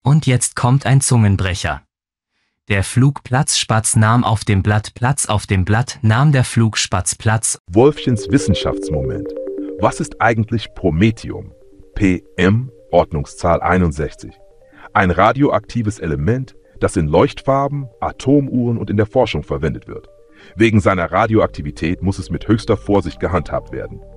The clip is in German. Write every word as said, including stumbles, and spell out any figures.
Und jetzt kommt ein Zungenbrecher. Der Flugplatzspatz nahm auf dem Blatt Platz, auf dem Blatt nahm der Flugspatz Platz. Wolfchens Wissenschaftsmoment. Was ist eigentlich Promethium? P M, Ordnungszahl einundsechzig. Ein radioaktives Element, das in Leuchtfarben, Atomuhren und in der Forschung verwendet wird. Wegen seiner Radioaktivität muss es mit höchster Vorsicht gehandhabt werden.